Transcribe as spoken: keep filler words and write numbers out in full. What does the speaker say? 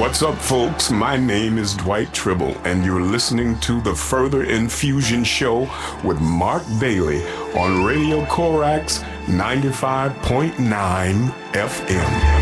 What's up, folks? My name is Dwight Tribble, and you're listening to the Further Infusion Show with Mark Bailey on Radio Corax ninety-five point nine F M.